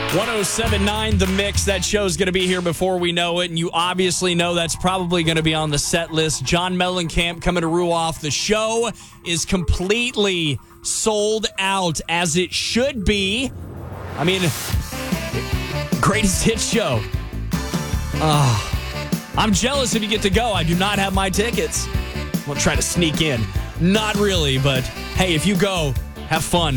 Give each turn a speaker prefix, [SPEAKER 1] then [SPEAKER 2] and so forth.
[SPEAKER 1] 107.9 The Mix. That show's going to be here before we know it, and you obviously know that's probably going to be on the set list. John Mellencamp coming to Ruoff. The show is completely sold out, as it should be. I mean, greatest hit show. I'm jealous if you get to go. I do not have my tickets. We'll try to sneak in. Not really, but hey, if you go, have fun.